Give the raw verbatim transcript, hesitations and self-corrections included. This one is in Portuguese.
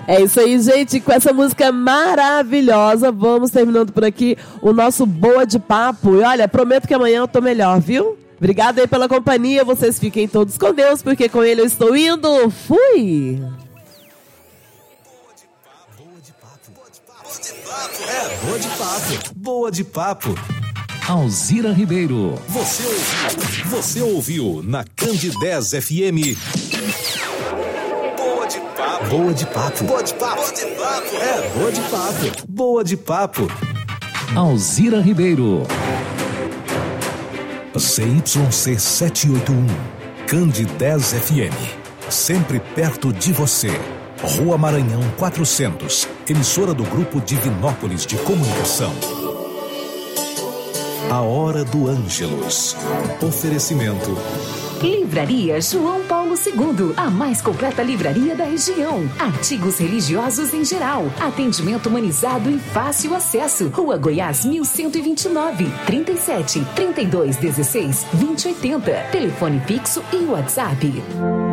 É isso aí, gente. Com essa música maravilhosa, vamos terminando por aqui o nosso Boa de Papo. E olha, prometo que amanhã eu tô melhor, viu? Obrigada aí pela companhia. Vocês fiquem todos com Deus, porque com ele eu estou indo. Fui! É, Boa de Papo. Boa de Papo. Alzira Ribeiro. Você ouviu, você ouviu na Candidez F M. Boa de Papo. Boa de Papo. Boa de Papo. Boa de Papo. É, Boa de Papo. Boa de Papo. Alzira Ribeiro. C Y C setecentos e oitenta e um. Candidez F M. Sempre perto de você. Rua Maranhão quatrocentos. Emissora do Grupo Divinópolis de Comunicação. A Hora do Ângelus. Oferecimento. Livraria João Paulo segundo, a mais completa livraria da região. Artigos religiosos em geral. Atendimento humanizado e fácil acesso. Rua Goiás mil cento e vinte e nove, trinta e sete, trinta e dois, dezesseis, vinte e oitenta. Telefone fixo e WhatsApp.